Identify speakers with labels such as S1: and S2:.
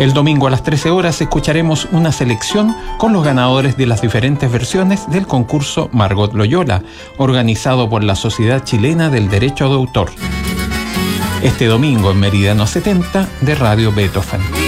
S1: El domingo a las 13 horas escucharemos una selección con los ganadores de las diferentes versiones del concurso Margot Loyola, organizado por la Sociedad Chilena del Derecho de Autor. Este domingo en Meridiano 70 de Radio Beethoven.